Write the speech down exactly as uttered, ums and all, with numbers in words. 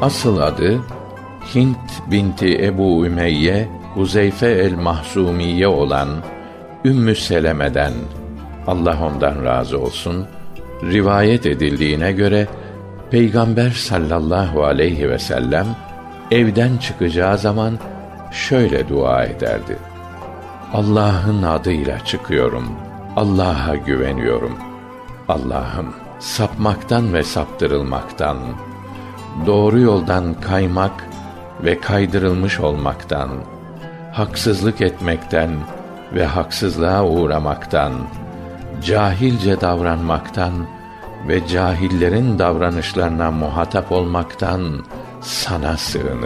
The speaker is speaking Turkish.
Asıl adı Hint binti Ebu Ümeyye Huzeyfe el-Mahzumiye olan Ümmü Seleme'den, Allah ondan razı olsun, rivayet edildiğine göre Peygamber sallallahu aleyhi ve sellem evden çıkacağı zaman şöyle dua ederdi: Allah'ın adıyla çıkıyorum, Allah'a güveniyorum. Allah'ım, sapmaktan ve saptırılmaktan, doğru yoldan kaymak ve kaydırılmış olmaktan, haksızlık etmekten ve haksızlığa uğramaktan, cahilce davranmaktan ve cahillerin davranışlarına muhatap olmaktan sana sığınırım.